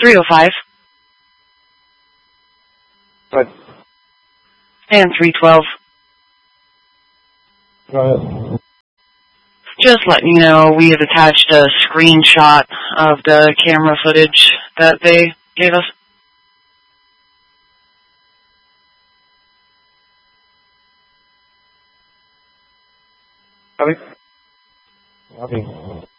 305. What? And 312. Go ahead. Just letting you know, we have attached a screenshot of the camera footage that they gave us. Copy. Copy.